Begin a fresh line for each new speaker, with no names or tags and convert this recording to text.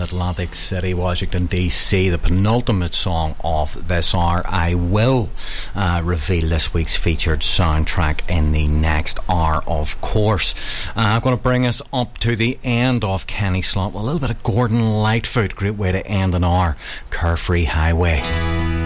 Atlantic City, Washington DC, the penultimate song of this hour. I will reveal this week's featured soundtrack in the next hour, of course. I'm going to bring us up to the end of Kenny Slot with a little bit of Gordon Lightfoot. Great way to end an hour. Carefree Highway.